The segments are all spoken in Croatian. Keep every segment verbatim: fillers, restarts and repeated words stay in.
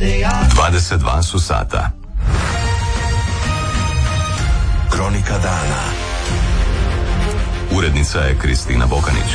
dvadeset dva su sata. Kronika dana. Urednica je Kristina Bokanić.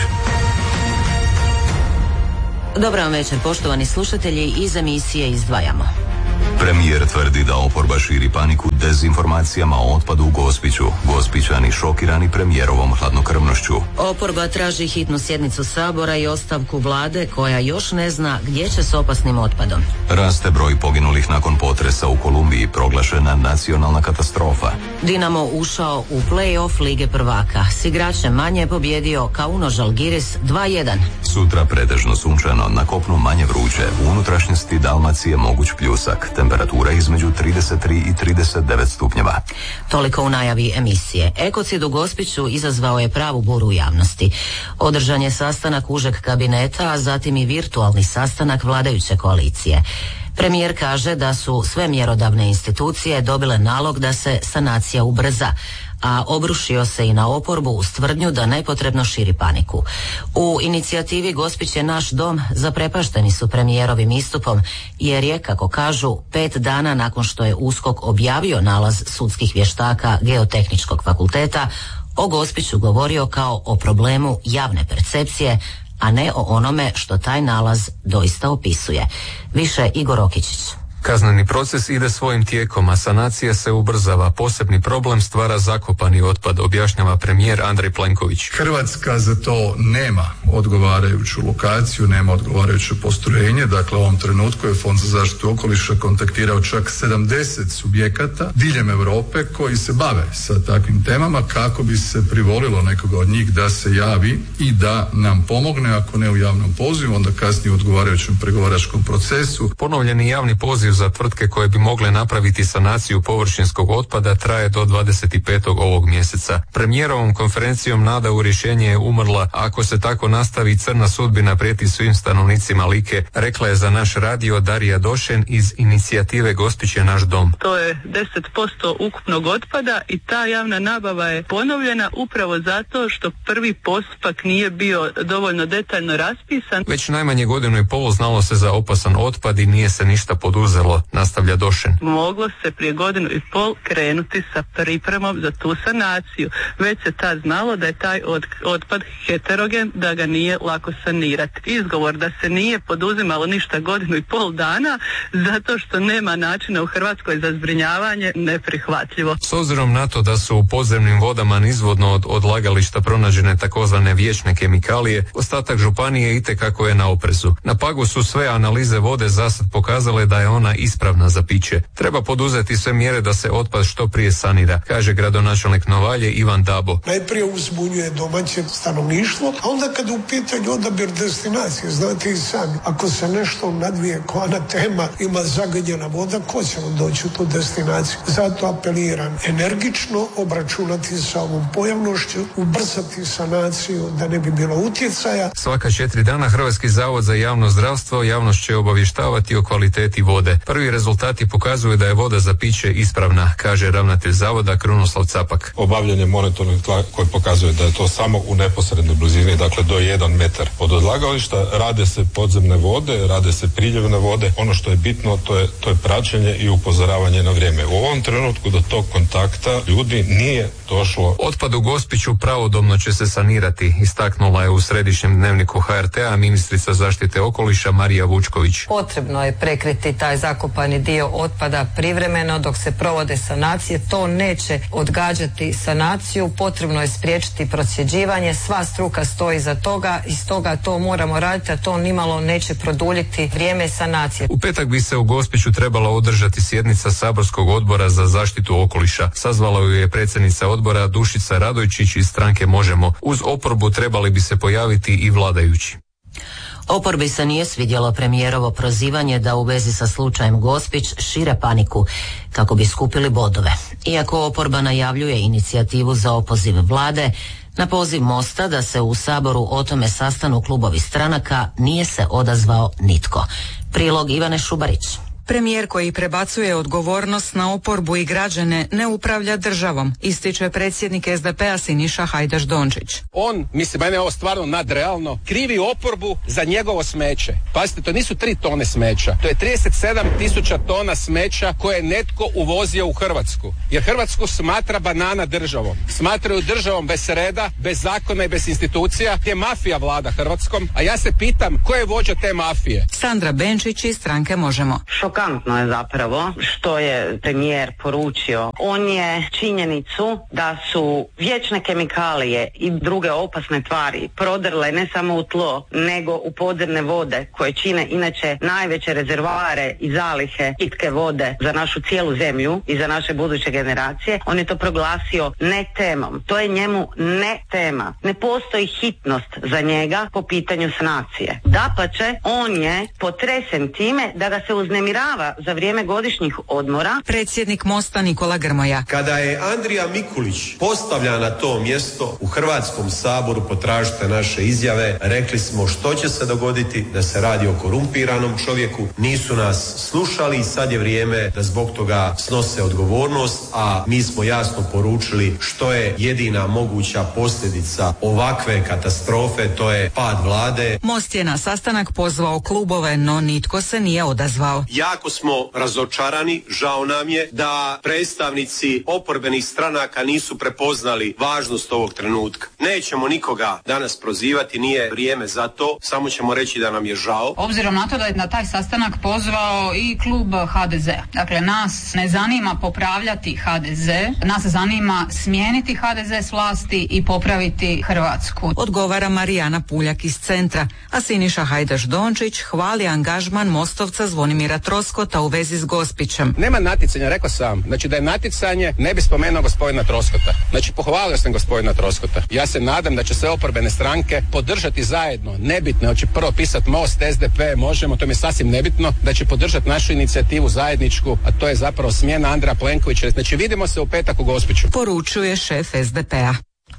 Dobar vam večer, poštovani slušatelji, iz emisije izdvajamo. Premijer tvrdi da oporba širi paniku dezinformacijama o otpadu u Gospiću. Gospićani šokirani premijerovom hladnokrvnošću. Oporba traži hitnu sjednicu Sabora i ostavku vlade koja još ne zna gdje će s opasnim otpadom. Raste broj poginulih nakon potresa u Kolumbiji, proglašena nacionalna katastrofa. Dinamo ušao u play-off Lige prvaka. S igračem manje pobjedio Kauno Žalgiris dva jedan. Sutra pretežno sunčano, na kopnu manje vruće, u unutrašnjosti Dalmacije moguć pljusak. Temperatura između trideset tri i trideset devet stupnjeva. Toliko u najavi emisije. Ekocid u Gospiću izazvao je pravu buru u javnosti. Održan je sastanak užeg kabineta, a zatim i virtualni sastanak vladajuće koalicije. Premijer kaže da su sve mjerodavne institucije dobile nalog da se sanacija ubrza, a obrušio se i na oporbu uz tvrdnju da nepotrebno širi paniku. U inicijativi Gospić je naš dom zaprepašteni su premijerovim istupom, jer je, kako kažu, pet dana nakon što je USKOK objavio nalaz sudskih vještaka Geotehničkog fakulteta, o Gospiću govorio kao o problemu javne percepcije, a ne o onome što taj nalaz doista opisuje. Više Igor Okičić. Kazneni proces ide svojim tijekom, a sanacija se ubrzava. Posebni problem stvara zakopani otpad, objašnjava premijer Andrej Plenković. Hrvatska za to nema odgovarajuću lokaciju, nema odgovarajuće postrojenje. Dakle, u ovom trenutku je Fond za zaštitu okoliša kontaktirao čak sedamdeset subjekata diljem Europe koji se bave sa takvim temama kako bi se privolilo nekoga od njih da se javi i da nam pomogne, ako ne u javnom pozivu, onda kasnije u odgovarajućem pregovaračkom procesu. Ponovljeni javni poziv za tvrtke koje bi mogle napraviti sanaciju površinskog otpada traje do dvadeset petog ovog mjeseca. Premijerovom konferencijom nada u rješenje je umrla, a ako se tako nastavi crna sudbina prijeti svim stanovnicima Like, rekla je za naš radio Darija Došen iz inicijative Gospić je naš dom. To je deset posto ukupnog otpada i ta javna nabava je ponovljena upravo zato što prvi postupak nije bio dovoljno detaljno raspisan. Već najmanje godinu i pol znalo se za opasan otpad i nije se ništa poduzelo, nastavlja Došen. Moglo se prije godinu i pol krenuti sa pripremom za tu sanaciju. Već se tad znalo da je taj od, otpad heterogen, da ga nije lako sanirati. Izgovor da se nije poduzimalo ništa godinu i pol dana zato što nema načina u Hrvatskoj za zbrinjavanje, neprihvatljivo. S obzirom na to da su u podzemnim vodama nizvodno od odlagališta pronađene takozvane vječne kemikalije, ostatak županije itekako je na oprezu. Na Pagu su sve analize vode zasad pokazale da je ona ispravna za piće. Treba poduzeti sve mjere da se otpad što prije sanira, kaže gradonačelnik Novalje Ivan Dabo. Najprije uzbunjuje domaće stanovništvo, a onda kad u pitanju odabir destinacije, znate i sami, ako se nešto nadvije kao ona tema, ima zagađena voda, ko će vam doći u tu destinaciju? Zato apeliram energično obračunati sa ovom pojavnošću, ubrzati sanaciju da ne bi bilo utjecaja. Svaka četiri dana Hrvatski zavod za javno zdravstvo javnost će obavještavati o kvaliteti vode. Prvi rezultati pokazuju da je voda za piće ispravna, kaže ravnatelj zavoda Krunoslav Capak. Obavljanje monitoring tla koji pokazuje da je to samo u neposrednoj blizini, dakle do jedan metar od odlagališta, rade se podzemne vode, rade se priljevne vode. Ono što je bitno to je, to je praćenje i upozoravanje na vrijeme. U ovom trenutku do tog kontakta ljudi nije došlo. Otpad u Gospiću pravodobno će se sanirati, istaknula je u središnjem dnevniku H R T-a ministrica zaštite okoliša Marija Vučković. Potrebno je prekriti taj zakopani dio otpada privremeno dok se provode sanacije. To neće odgađati sanaciju, potrebno je spriječiti procjeđivanje, sva struka stoji za toga i stoga to moramo raditi, a to nimalo neće produljiti vrijeme sanacije. U petak bi se u Gospiću trebala održati sjednica saborskog odbora za zaštitu okoliša. Sazvala ju je predsjednica odbora Dušica Radojčić iz stranke Možemo. Uz oporbu trebali bi se pojaviti i vladajući. Oporbi se nije svidjelo premijerovo prozivanje da u vezi sa slučajem Gospić šire paniku kako bi skupili bodove. Iako oporba najavljuje inicijativu za opoziv vlade, na poziv Mosta da se u Saboru o tome sastanu klubovi stranaka nije se odazvao nitko. Prilog Ivane Šubarić. Premijer koji prebacuje odgovornost na oporbu i građane ne upravlja državom, ističe predsjednik S D P-a Siniša Hajdaš Dončić. On, mislim, mene je ovo stvarno nadrealno, krivi oporbu za njegovo smeće. Pazite, to nisu tri tone smeća, to je trideset sedam tisuća tona smeća koje je netko uvozio u Hrvatsku. Jer Hrvatsku smatra banana državom. Smatraju državom bez reda, bez zakona i bez institucija, gdje mafija vlada Hrvatskom, a ja se pitam ko je vođa te mafije? Sandra Benčić iz stranke Možemo. Šokantno je zapravo što je premijer poručio. On je činjenicu da su vječne kemikalije i druge opasne tvari prodrle ne samo u tlo, nego u podzemne vode koje čine inače najveće rezervoare i zalihe pitke vode za našu cijelu zemlju i za naše buduće generacije. On je to proglasio ne temom. To je njemu ne tema. Ne postoji hitnost za njega po pitanju sanacije. Dapače, on je potresen time da ga se uznemirava za vrijeme godišnjih odmora. Predsjednik Mosta Nikola Grmoja. Kada je Andrija Mikulić postavlja na to mjesto u Hrvatskom saboru, potražite naše izjave, rekli smo što će se dogoditi, da se radi o korumpiranom čovjeku, nisu nas slušali i sad je vrijeme da zbog toga snose odgovornost, a mi smo jasno poručili što je jedina moguća posljedica ovakve katastrofe, to je pad vlade. Most je na sastanak pozvao klubove, no nitko se nije odazvao. Jako smo razočarani, žao nam je da predstavnici oporbenih stranaka nisu prepoznali važnost ovog trenutka. Nećemo nikoga danas prozivati, nije vrijeme za to, samo ćemo reći da nam je žao. Obzirom na to da je na taj sastanak pozvao i klub H D Z-a. Dakle, nas ne zanima popravljati H D Z, nas zanima smijeniti H D Z s vlasti i popraviti Hrvatsku. Odgovara Marijana Puljak iz Centra, a Siniša Hajdaš Dončić hvali angažman Mostovca Zvonimira Troskota u vezi s Gospićem. Nema natjecanja, rekao sam. Znači da je natjecanje, ne bi spomenuo gospodina Troskota. Znači pohvalio sam gospodina Troskota. Ja se nadam da će sve oporbene stranke podržati zajedno. Nebitno, hoće prvo pisati Most, S D P, Možemo, to mi je sasvim nebitno, da će podržati našu inicijativu zajedničku, a to je zapravo smjena Andreja Plenkovića. Znači vidimo se u petak u Gospiću. Poručuje šef S D P-a.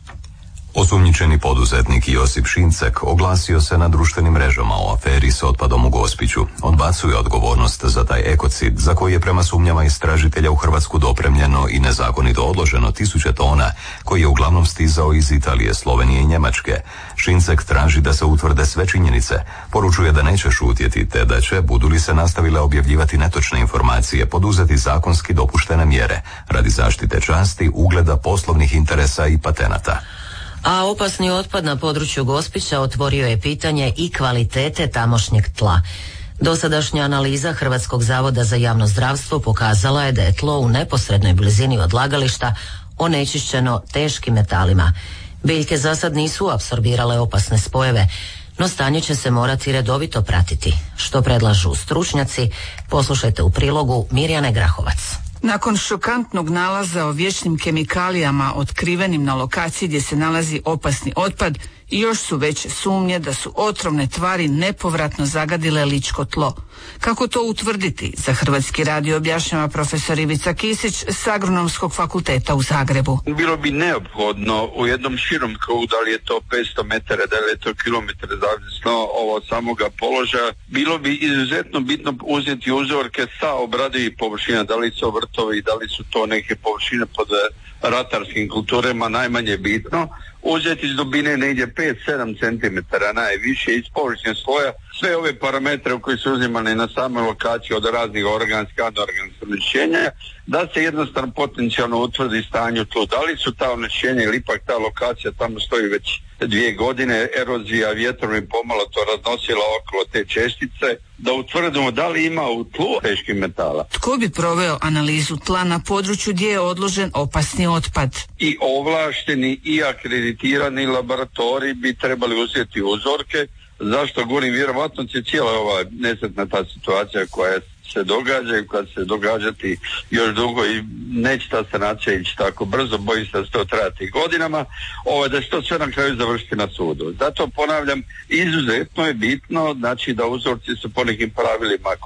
Osumnjičeni poduzetnik Josip Šincek oglasio se na društvenim mrežama o aferi s otpadom u Gospiću. Odbacuje odgovornost za taj ekocid, za koji je prema sumnjama istražitelja u Hrvatsku dopremljeno i nezakonito odloženo tisuće tona, koji je uglavnom stizao iz Italije, Slovenije i Njemačke. Šincek traži da se utvrde sve činjenice, poručuje da neće šutjeti, te da će, budu li se nastavile objavljivati netočne informacije, poduzeti zakonski dopuštene mjere radi zaštite časti, ugleda, poslovnih interesa i patenata. A opasni otpad na području Gospića otvorio je pitanje i kvalitete tamošnjeg tla. Dosadašnja analiza Hrvatskog zavoda za javno zdravstvo pokazala je da je tlo u neposrednoj blizini odlagališta onečišćeno teškim metalima. Biljke za sad nisu apsorbirale opasne spojeve, no stanje će se morati redovito pratiti. Što predlažu stručnjaci, poslušajte u prilogu Mirjane Grahovac. Nakon šokantnog nalaza o vječnim kemikalijama otkrivenim na lokaciji gdje se nalazi opasni otpad, još su veće sumnje da su otrovne tvari nepovratno zagadile ličko tlo. Kako to utvrditi? Za Hrvatski radio objašnjava profesor Ivica Kisić s Agronomskog fakulteta u Zagrebu. Bilo bi neophodno u jednom širom krugu, da li je to petsto metara, da li je to kilometar, zavisno ovo samoga položaja, bilo bi izuzetno bitno uzeti uzorke sa obradivih površina, da li su vrtovi, da li su to neke površine pod ratarskim kulturama, najmanje bitno. Uzeti iz dubine negdje pet do sedam centimetara najviše iz površine sloja, sve ove parametre koji su uzimane na samoj lokaciji od raznih organskih, anorganskih onečišćenja, da se jednostavno potencijalno utvrdi stanje u tlu. Da li su ta onečišćenja ili ipak ta lokacija tamo stoji već dvije godine, erozija vjetrom je pomalo to raznosila okolo te čestice, da utvrdimo da li ima u tlu teških metala. Tko bi proveo analizu tla na području gdje je odložen opasni otpad? I ovlašteni i akreditirani laboratoriji bi trebali uzeti uzorke. Zašto govorim? Vjerovatno će cijela ova nesretna ta situacija koja se događa i koja će se događati još dugo i neće ta sanacija ići tako brzo, bojim se da će to trajati godinama, ovo, da će to sve na kraju završiti na sudu. Zato ponavljam, izuzetno je bitno, znači da uzorci su po nekim pravilima koja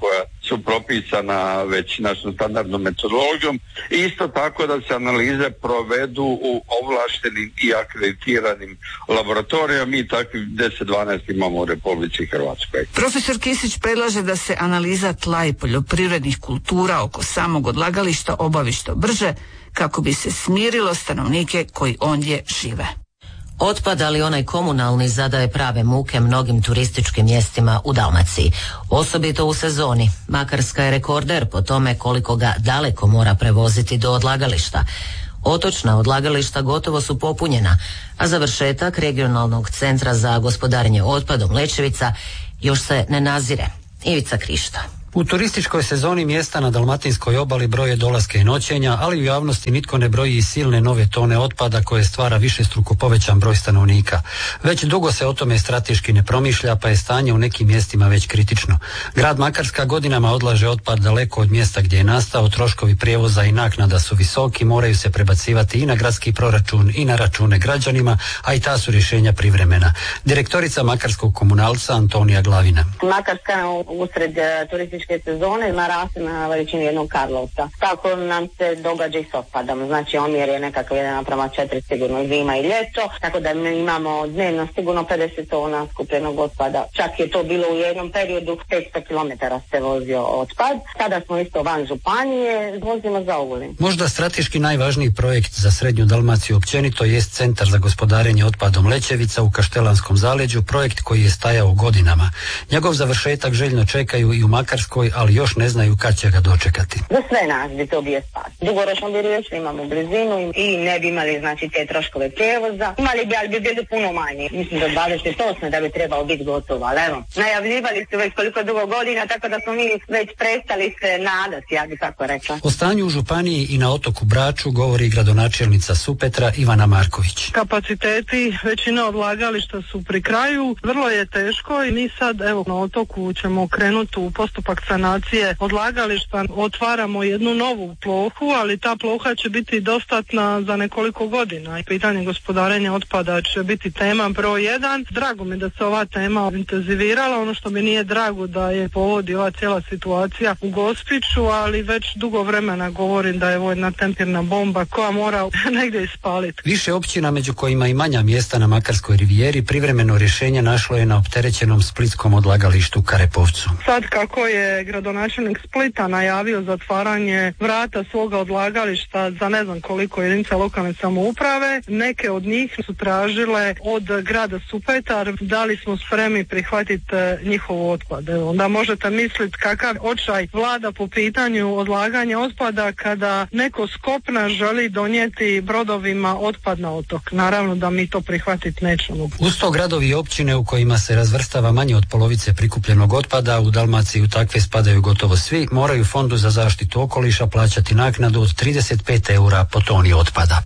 su propisana već našom standardnom metodologijom i isto tako da se analize provedu u ovlaštenim i akreditiranim laboratorijama. Mi takvih deset dvanaest imamo u Republici Hrvatskoj. Profesor Kisić predlaže da se analiza tla i poljoprivrednih kultura oko samog odlagališta obavi što brže kako bi se smirilo stanovnike koji ondje žive. Otpad, ali onaj komunalni, zadaje prave muke mnogim turističkim mjestima u Dalmaciji, osobito u sezoni. Makarska je rekorder po tome koliko ga daleko mora prevoziti do odlagališta. Otočna odlagališta gotovo su popunjena, a završetak regionalnog centra za gospodarenje otpadom Lećevica još se ne nazire. Ivica Krišto. U turističkoj sezoni mjesta na dalmatinskoj obali broje dolaske i noćenja, ali u javnosti nitko ne broji i silne nove tone otpada koje stvara višestruko povećan broj stanovnika. Već dugo se o tome strateški ne promišlja, pa je stanje u nekim mjestima već kritično. Grad Makarska godinama odlaže otpad daleko od mjesta gdje je nastao, troškovi prijevoza i naknada su visoki, moraju se prebacivati i na gradski proračun i na račune građanima, a i ta su rješenja privremena. Direktorica Makarskog komunalca Antonija Glavina. Makarska usred turističke sezone narasti na veličini jednog Karlovca. Tako nam se događa i s otpadom. Znači omjer je nekakav jedan naprama četiri sigurno zima i ljeto, tako da mi imamo dnevno sigurno pedeset tona skupljenog otpada. Čak je to bilo u jednom periodu, petsto kilometara se vozio otpad. Sada smo isto van županije, vozimo za Ogulin. Možda strateški najvažniji projekt za Srednju Dalmaciju općenito jest Centar za gospodarenje otpadom Lećevica u Kaštelanskom zaleđu, projekt koji je stajao godinama. Njegov završetak željno čekaju i u Makarskoj, ali još ne znaju kad će ga dočekati. Za sve nas bi to bio spas. Dugoročno bi riješili, imamo blizinu i ne bi imali znači te troškove prijevoza. Imali bi, ali bi bili puno manji. Mislim do dvadeset osme da bi trebalo biti gotovo, ali evo. Najavljivali su već koliko dugo godina, tako da smo mi već prestali se nadati, ja bih tako rekla. O stanju u županiji i na otoku Braču govori gradonačelnica Supetra Ivana Marković. Kapaciteti većina odlagališta su pri kraju, vrlo je teško i mi sad evo na otoku ćemo krenuti u postupak sanacije odlagališta, otvaramo jednu novu plohu, ali ta ploha će biti dostatna za nekoliko godina i pitanje gospodarenja otpada će biti tema broj jedan. Drago mi da se ova tema intenzivirala, ono što mi nije drago da je povodi ova cijela situacija u Gospiću, ali već dugo vremena govorim da je ovo jedna tempirna bomba koja mora negdje ispaliti. Više općina, među kojima i manja mjesta na Makarskoj rivijeri, privremeno rješenje našlo je na opterećenom splitskom odlagalištu Karepovcu. Sad kako je gradonačelnik Splita najavio zatvaranje vrata svoga odlagališta za ne znam koliko jedinica lokalne samouprave, neke od njih su tražile od grada Supetar da li smo spremni prihvatiti njihov otpad. Onda možete misliti kakav očaj vlada po pitanju odlaganja otpada kada neko s kopna želi donijeti brodovima otpad na otok. Naravno da mi to prihvatiti nećemo. Uz to gradovi i općine u kojima se razvrstava manje od polovice prikupljenog otpada, u Dalmaciji u takve spadaju gotovo svi, moraju Fondu za zaštitu okoliša plaćati naknadu od trideset pet eura po toni otpada.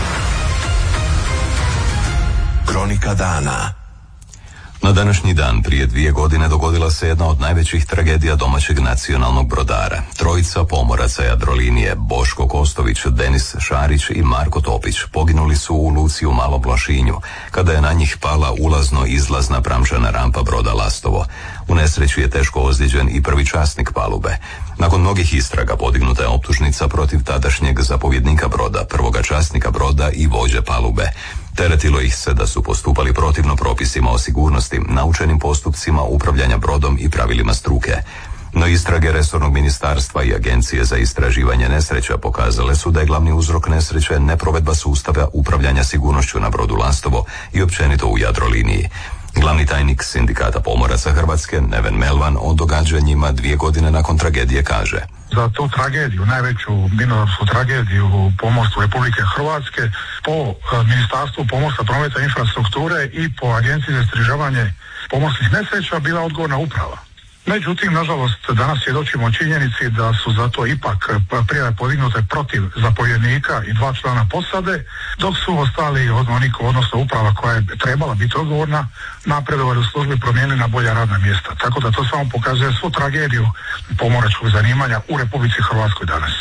Kronika dana. Na današnji dan prije dvije godine dogodila se jedna od najvećih tragedija domaćeg nacionalnog brodara. Trojica pomoraca Jadrolinije, Boško Kostović, Denis Šarić i Marko Topić, poginuli su u luci u Malom Lošinju, kada je na njih pala ulazno-izlazna pramčana rampa broda Lastovo. U nesreći je teško ozlijeđen i prvi časnik palube. Nakon mnogih istraga podignuta je optužnica protiv tadašnjeg zapovjednika broda, prvoga časnika broda i vođe palube. Teretilo ih se da su postupali protivno propisima o sigurnosti, naučenim postupcima upravljanja brodom i pravilima struke. No istrage resornog ministarstva i Agencije za istraživanje nesreća pokazale su da je glavni uzrok nesreće neprovedba sustava upravljanja sigurnošću na brodu Lastovo i općenito u Jadroliniji. Glavni tajnik Sindikata pomoraca Hrvatske, Neven Melvan, o događanjima dvije godine nakon tragedije kaže: za tu tragediju, najveću minorsku tragediju u pomorstvu Republike Hrvatske, po Ministarstvu pomorstva, prometa i infrastrukture i po Agenciji za istraživanje pomorskih nesreća bila odgovorna uprava. Međutim, nažalost, danas svjedočimo činjenici da su zato ipak prijave podignute protiv zapovjednika i dva člana posade, dok su ostali od onih, odnosno uprava koja je trebala biti odgovorna, napredovali u službi, promijenili na bolja radna mjesta. Tako da to samo pokazuje svu tragediju pomoračkog zanimanja u Republici Hrvatskoj danas.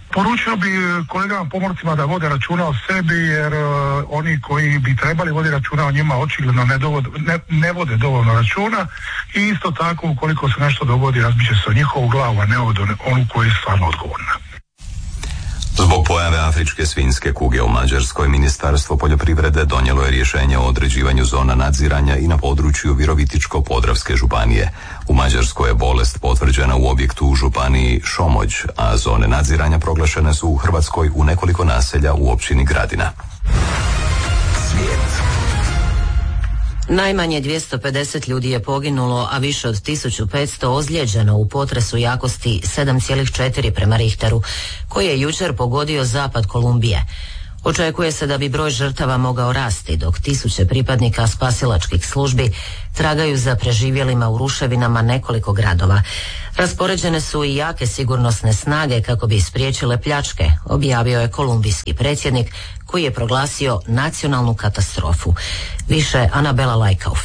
Poručio bi kolegama pomorcima da vode računa o sebi, jer uh, oni koji bi trebali voditi računa o njima očigledno ne, dovod, ne, ne vode dovoljno računa i isto tako ukoliko se nešto dogodi razbiće se o njihovu glavu, a ne od onu koji je stvarno odgovorna. Zbog pojave afričke svinjske kuge u Mađarskoj, Ministarstvo poljoprivrede donijelo je rješenje o određivanju zona nadziranja i na području Virovitičko-Podravske županije. U Mađarskoj je bolest potvrđena u objektu u županiji Šomođ, a zone nadziranja proglašene su u Hrvatskoj u nekoliko naselja u općini Gradina. Svijet. Najmanje dvjesto pedeset ljudi je poginulo, a više od tisuću petsto ozlijeđeno u potresu jakosti sedam zarez četiri prema Richteru, koji je jučer pogodio zapad Kolumbije. Očekuje se da bi broj žrtava mogao rasti, dok tisuće pripadnika spasilačkih službi tragaju za preživjelima u ruševinama nekoliko gradova. Raspoređene su i jake sigurnosne snage kako bi spriječile pljačke, objavio je kolumbijski predsjednik, koji je proglasio nacionalnu katastrofu. Više Anabela Lajkauf.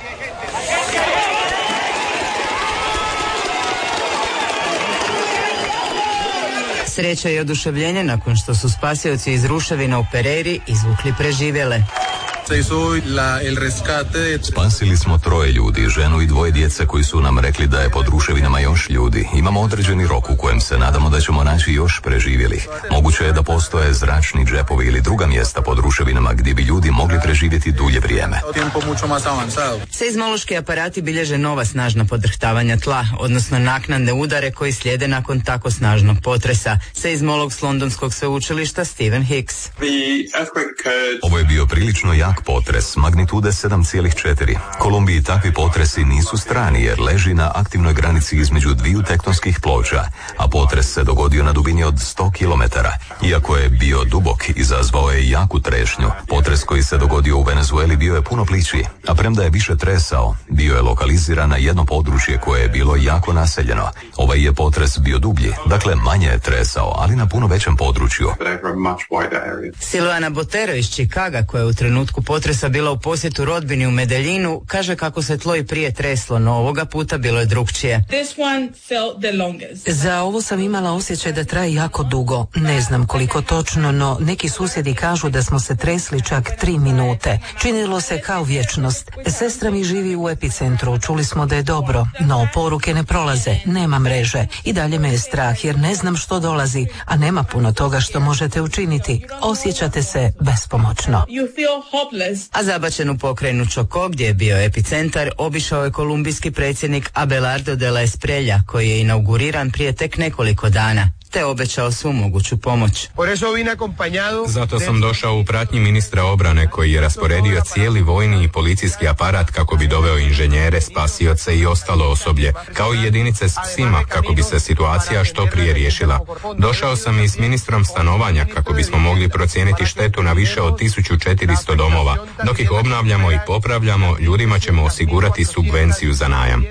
Sreća i oduševljenje nakon što su spasioci iz ruševina u Pereiri izvukli preživjele. Spasili smo troje ljudi, ženu i dvoje djece koji su nam rekli da je pod ruševinama još ljudi. Imamo određeni rok u kojem se nadamo da ćemo naći još preživjelih. Moguće je da postoje zračni džepovi ili druga mjesta pod ruševinama gdje bi ljudi mogli preživjeti dulje vrijeme. Seizmološki aparati bilježe nova snažna podrhtavanja tla, odnosno naknadne udare koji slijede nakon tako snažnog potresa. Seizmolog s Londonskog sveučilišta Stephen Hicks. Ovo je bio prilično jak potres, magnitude sedam zarez četiri. Kolumbiji takvi potresi nisu strani jer leži na aktivnoj granici između dviju tektonskih ploča, a potres se dogodio na dubini od sto kilometara. Iako je bio dubok, izazvao je jaku trešnju. Potres koji se dogodio u Venezueli bio je puno plići, a premda je više tresao, bio je lokaliziran na jedno područje koje je bilo jako naseljeno. Ovaj je potres bio dublji, dakle manje je tresao, ali na puno većem području. Silvana Botero iz Čikaga, koja je u trenutku potresa bila u posjetu rodbini u Medeljinu, kaže kako se tlo i prije treslo, no ovoga puta bilo je drukčije. Za ovo sam imala osjećaj da traje jako dugo. Ne znam koliko točno, no neki susjedi kažu da smo se tresli čak tri minute. Činilo se kao vječnost. Sestra mi živi u epicentru, čuli smo da je dobro, no poruke ne prolaze, nema mreže. I dalje me je strah jer ne znam što dolazi, a nema puno toga što možete učiniti. Osjećate se bespomoćno. A zabačen u pokrajinu Chocó, gdje je bio epicentar, obišao je kolumbijski predsjednik Abelardo de la Espriella, koji je inauguriran prije tek nekoliko dana, te obećao svu moguću pomoć. Zato sam došao u pratnji ministra obrane koji je rasporedio cijeli vojni i policijski aparat kako bi doveo inženjere, spasioce i ostalo osoblje, kao i jedinice s psima kako bi se situacija što prije riješila. Došao sam i s ministrom stanovanja kako bismo mogli procijeniti štetu na više od tisuću četiristo domova. Dok ih obnavljamo i popravljamo, ljudima ćemo osigurati subvenciju za najam.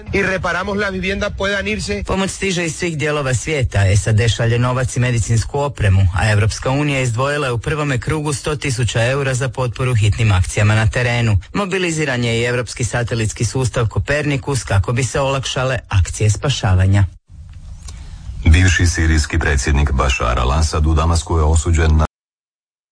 Pomoć stiže iz svih dijelova svijeta. S A D šalje novac i medicinsku opremu, a Europska unija izdvojila je u prvome krugu sto tisuća eura za potporu hitnim akcijama na terenu. Mobiliziran je i europski satelitski sustav Kopernikus kako bi se olakšale akcije spašavanja. Bivši sirijski predsjednik Bashar al-Assad u Damasku je osuđen na